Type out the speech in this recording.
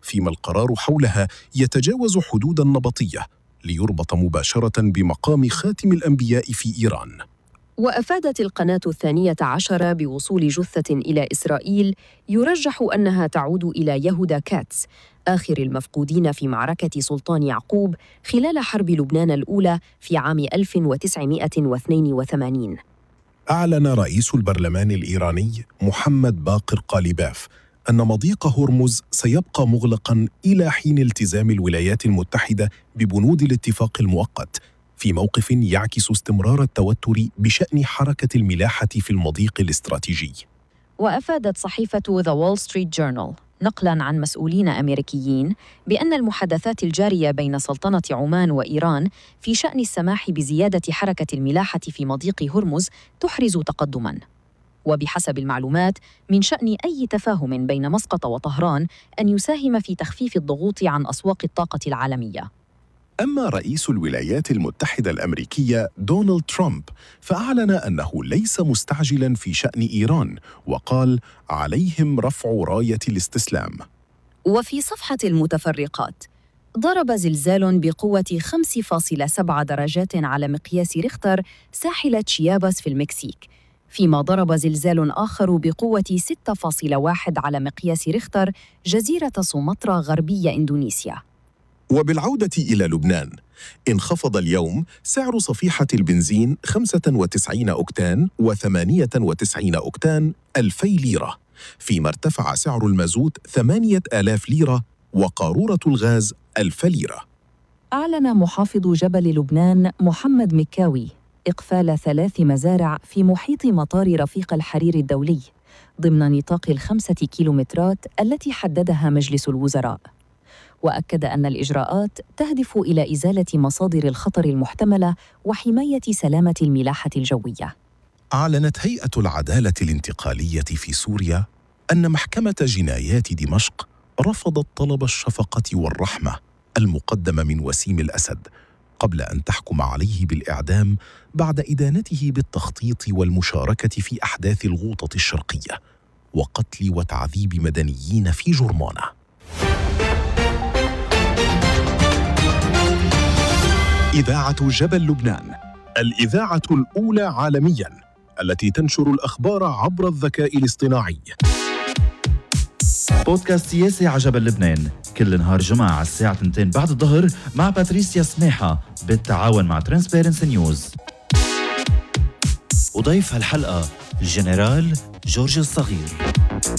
فيما القرار حولها يتجاوز حدود النبطية ليربط مباشرة بمقام خاتم الأنبياء في إيران. وأفادت القناة 12 بوصول جثة إلى إسرائيل يرجح أنها تعود إلى يهودا كاتس، آخر المفقودين في معركة سلطان يعقوب خلال حرب لبنان الأولى في عام 1982. أعلن رئيس البرلمان الإيراني محمد باقر قاليباف أن مضيق هرمز سيبقى مغلقاً إلى حين التزام الولايات المتحدة ببنود الاتفاق المؤقت، في موقف يعكس استمرار التوتر بشأن حركة الملاحة في المضيق الاستراتيجي. وأفادت صحيفة The Wall Street Journal نقلاً عن مسؤولين أمريكيين بأن المحادثات الجارية بين سلطنة عمان وإيران في شأن السماح بزيادة حركة الملاحة في مضيق هرمز تحرز تقدماً. وبحسب المعلومات من شأن أي تفاهم بين مسقط وطهران أن يساهم في تخفيف الضغوط عن أسواق الطاقة العالمية. أما رئيس الولايات المتحدة الأمريكية دونالد ترامب فأعلن أنه ليس مستعجلاً في شأن إيران، وقال عليهم رفع راية الاستسلام. وفي صفحة المتفرقات، ضرب زلزال بقوة 5.7 درجات على مقياس ريختر ساحل تشياباس في المكسيك، فيما ضرب زلزال آخر بقوة 6.1 على مقياس ريختر جزيرة سومطرة غربية إندونيسيا. وبالعودة إلى لبنان، انخفض اليوم سعر صفيحة البنزين 95 أوكتان و98 أوكتان 2000 ليرة، فيما ارتفع سعر المازوت 8000 ليرة وقارورة الغاز 1000 ليرة. أعلن محافظ جبل لبنان محمد مكاوي إقفال 3 مزارع في محيط مطار رفيق الحرير الدولي ضمن نطاق 5 كيلومترات التي حددها مجلس الوزراء. وأكد أن الإجراءات تهدف إلى إزالة مصادر الخطر المحتملة وحماية سلامة الملاحة الجوية. أعلنت هيئة العدالة الانتقالية في سوريا أن محكمة جنايات دمشق رفضت طلب الشفقة والرحمة المقدم من وسيم الأسد قبل أن تحكم عليه بالإعدام بعد إدانته بالتخطيط والمشاركة في أحداث الغوطة الشرقية وقتل وتعذيب مدنيين في جرمانة. إذاعة جبل لبنان، الإذاعة الأولى عالمياً التي تنشر الأخبار عبر الذكاء الاصطناعي. بودكاست سياسي على جبل لبنان كل نهار جمعة على الساعة 2 بعد الظهر مع باتريسيا سماحة بالتعاون مع ترانسبيرنسي نيوز. وضيف هالحلقة الجنرال جورج الصغير.